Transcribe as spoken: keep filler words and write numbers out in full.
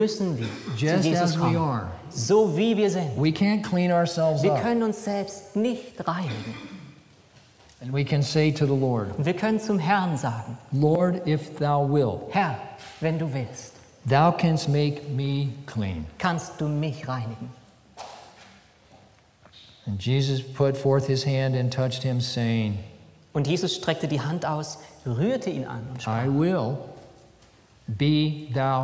müssen wir zu just Jesus as we kommen, are. so wie wir sind. We can't clean ourselves Wir up. können uns selbst nicht reinigen. And we can say to the Lord, Und wir können zum Herrn sagen, Lord, if thou wilt, Herr, wenn du willst, thou canst make me clean. kannst du mich reinigen. And Jesus put forth his hand and touched him, saying, Und Jesus streckte die Hand aus, rührte ihn an und sprach, I will, be thou